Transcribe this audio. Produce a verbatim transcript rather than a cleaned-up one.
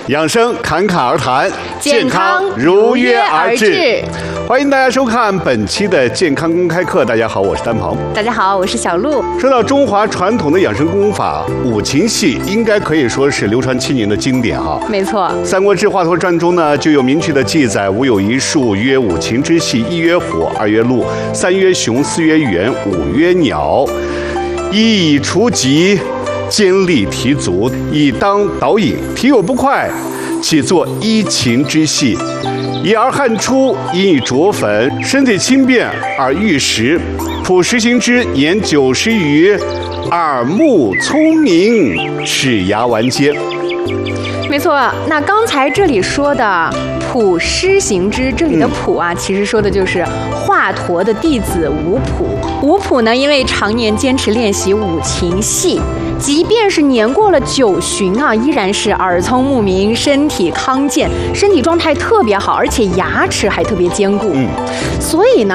养生侃侃而谈， 健康如约而至。 欢迎大家收看本期的健康公开课。大家好，我是丹鹏。 大家好，我是小鹿。 说到中华传统的养生功法，五禽戏应该可以说是流传千年的经典哈。 没错， 《三国志·华佗传》中呢就有明确的记载：吾有一术，曰五禽之戏，一曰虎，二曰鹿，三曰熊，四曰猿，五曰鸟。一以除疾，兼力提足，以当导引。体有不快，起作一禽之戏。以而汗出，因以着粉，身体轻便而玉实。朴实行之，年九十余，耳目聪明，齿牙顽坚。 没错，那刚才这里说的朴施行之，这里的朴啊，嗯、其实说的就是华佗的弟子吴朴。吴朴呢，因为常年坚持练习五禽戏，即便是年过了九旬啊，依然是耳聪目明，身体康健，身体状态特别好，而且牙齿还特别坚固。嗯，所以呢。